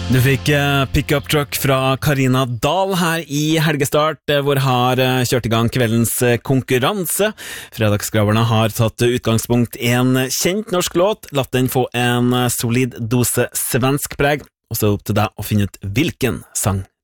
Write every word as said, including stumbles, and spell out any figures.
Du fikk uh, Pickup Truck fra Karina Dahl her i Helgestart, hvor har uh, kjørt i gang kveldens uh, konkurranse. Fredagsskraverne har tatt utgangspunkt i en kjent norsk låt, latt den få en uh, solid dose svensk preg, og så er det opp til deg å finne ut hvilken sang